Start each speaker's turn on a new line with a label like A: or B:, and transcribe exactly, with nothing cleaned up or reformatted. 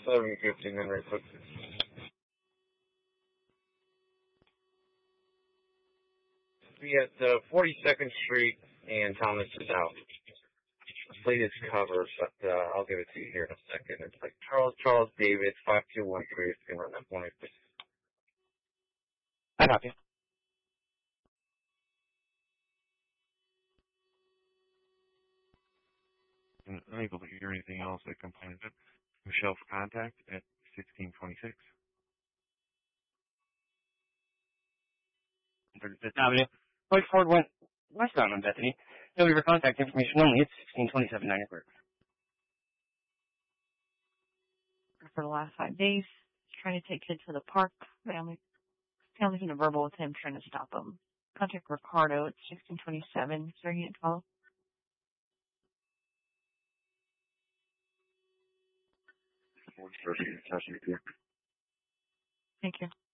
A: seven fifty, then right quick. Be at uh, forty-second Street and Thomas is out. Plate is covered, but uh, I'll give it to you here in a second. It's like Charles Charles David five two one three. If you can run that for me, please.
B: I got you.
C: And unable to hear anything else that complains of Michelle for contact at sixteen twenty-six.
B: thirty-fifth Avenue. Lloyd Ford went westbound on Bethany. No, we were contact information only. It's sixteen twenty-seven nine o'clock.
D: For the last five days, trying to take kids to the park. Family, family's in a verbal with him trying to stop him. Contact Ricardo at sixteen twenty-seven, starting at twelve. Thank you.